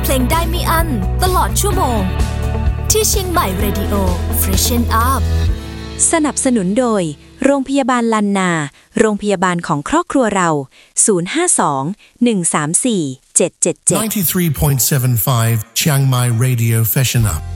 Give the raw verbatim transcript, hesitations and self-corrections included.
เพลงได้ไม่อั้นตลอดชั่วโมงที่เชียงใหม่ Radio Freshen Up สนับสนุนโดยโรงพยาบาลลันนาโรงพยาบาลของครอบครัวเราศูนย์ ห้า สอง หนึ่ง สาม สี่ เจ็ด เจ็ด เจ็ด ninety-three point seven five Chiang Mai Radio Freshen Up